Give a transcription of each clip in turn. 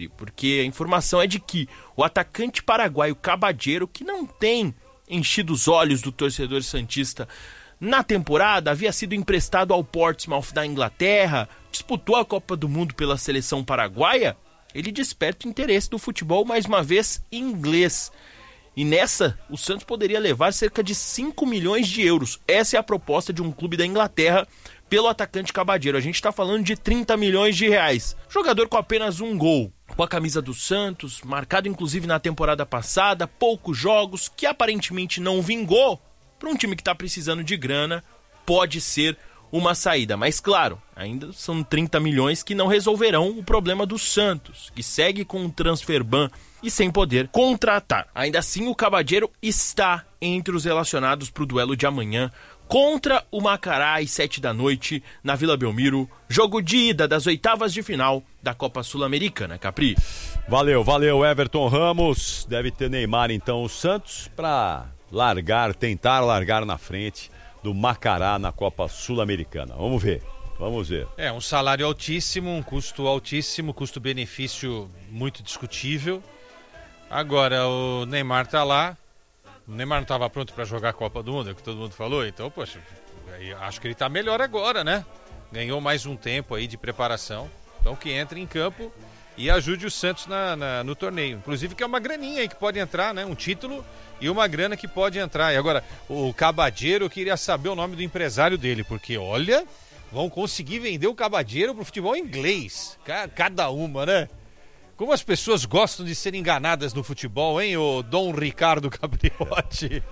Capri, porque a informação é de que o atacante paraguaio Caballero, que não tem enchido os olhos do torcedor santista na temporada, havia sido emprestado ao Portsmouth da Inglaterra, disputou a Copa do Mundo pela seleção paraguaia, ele desperta o interesse do futebol, mais uma vez, inglês. E nessa, o Santos poderia levar cerca de 5 milhões de euros. Essa é a proposta de um clube da Inglaterra pelo atacante Caballero. A gente está falando de 30 milhões de reais. Jogador com apenas um gol, com a camisa do Santos, marcado inclusive na temporada passada, poucos jogos, que aparentemente não vingou. Para um time que está precisando de grana, pode ser uma saída. Mas claro, ainda são 30 milhões que não resolverão o problema do Santos, que segue com o transfer ban e sem poder contratar. Ainda assim, o Caballero está entre os relacionados para o duelo de amanhã contra o Macará às 7h na Vila Belmiro, jogo de ida das oitavas de final da Copa Sul-Americana, Capri. Valeu, Everton Ramos. Deve ter Neymar então o Santos para tentar largar na frente do Macará na Copa Sul-Americana. Vamos ver. É um salário altíssimo, um custo altíssimo, custo-benefício muito discutível. Agora o Neymar tá lá. O Neymar não estava pronto para jogar a Copa do Mundo, é o que todo mundo falou. Então, poxa, acho que ele tá melhor agora, né? Ganhou mais um tempo aí de preparação. Então que entre em campo e ajude o Santos no torneio. Inclusive que é uma graninha aí que pode entrar, né? Um título e uma grana que pode entrar. E agora, o Caballero, eu queria saber o nome do empresário dele, porque olha, vão conseguir vender o Caballero pro futebol inglês. Cada uma, né? Como as pessoas gostam de ser enganadas no futebol, hein, o Dom Ricardo Capriotti?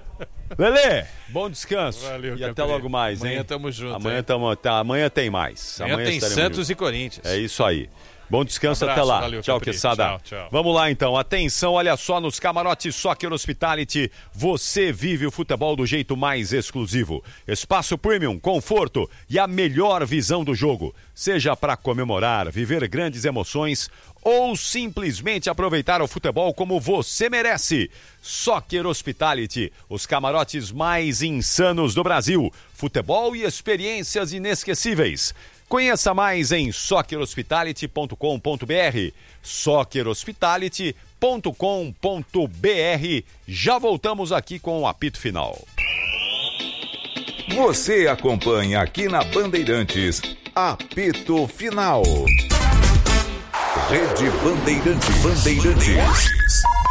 Lelê, bom descanso. Valeu, e até logo mais, hein? Amanhã tamo junto. Amanhã tem mais. Amanhã tem Santos e Corinthians. É isso aí. Bom descanso, abraço, até lá. Valeu, tchau, Capri. Quesada. Tchau. Vamos lá, então. Atenção, olha só, nos camarotes Soccer Hospitality, você vive o futebol do jeito mais exclusivo. Espaço premium, conforto e a melhor visão do jogo. Seja para comemorar, viver grandes emoções ou simplesmente aproveitar o futebol como você merece. Soccer Hospitality, os camarotes mais insanos do Brasil. Futebol e experiências inesquecíveis. Conheça mais em soccerhospitality.com.br, soccerhospitality.com.br. Já voltamos aqui com o apito final. Você acompanha aqui na Bandeirantes, apito final. Rede Bandeirantes.